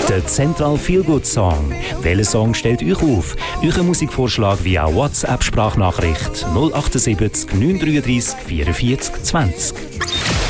Der Central Feel Good Song. Welcher Song stellt euch auf? Euer Musikvorschlag via WhatsApp-Sprachnachricht 078 933 44 20.